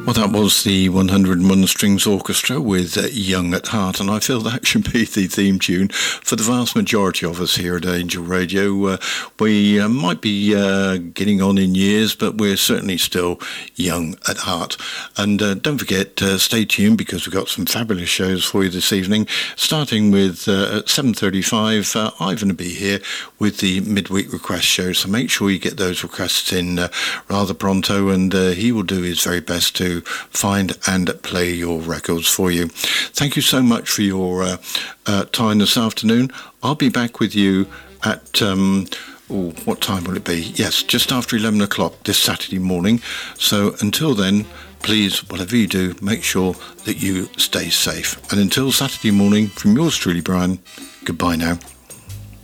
Well, that was the 101 Strings Orchestra with Young at Heart, and I feel that should be the theme tune for the vast majority of us here at Angel Radio. We might be getting on in years, but we're certainly still young at heart. And don't forget, stay tuned, because we've got some fabulous shows for you this evening, starting with at 7:35, Ivan will be here with the midweek request show, so make sure you get those requests in rather pronto, and he will do his very best to find and play your records for you. Thank you so much for your time this afternoon. I'll be back with you at what time will it be? Yes, just after 11 o'clock this Saturday morning. So until then, please, whatever you do, make sure that you stay safe. And until Saturday morning, from yours truly, Brian, goodbye now.